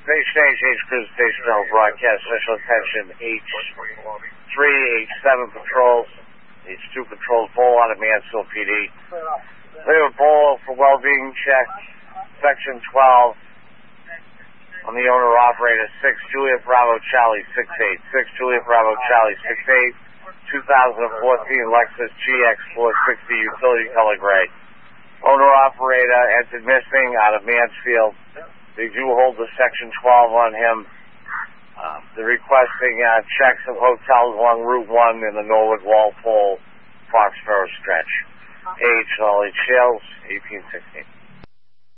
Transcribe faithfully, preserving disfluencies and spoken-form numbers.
Station H, H Cruise Station L, broadcast special attention, H three, H seven patrols, H two patrols, Bowl out of Mansfield P D. We have a Bowl for well-being check, Section twelve, on the owner-operator, six Juliet Bravo Charlie six eight, six Juliet Bravo Charlie six eight, two thousand fourteen Lexus G X four sixty utility color gray. Owner-operator entered missing out of Mansfield. They do hold the Section twelve on him. Uh, they're requesting uh, checks of hotels along Route one in the Norwood Walpole Foxborough stretch. Age, all age sales, eighteen sixteen.